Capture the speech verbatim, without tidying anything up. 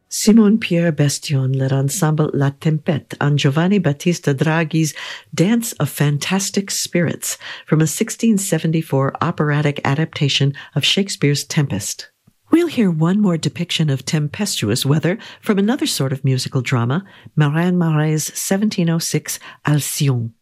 Simon Pierre Bestion led ensemble La Tempête on Giovanni Battista Draghi's Dance of Fantastic Spirits from a sixteen seventy-four operatic adaptation of Shakespeare's Tempest. We'll hear one more depiction of tempestuous weather from another sort of musical drama, Marin Marais' seventeen oh six Alcyon.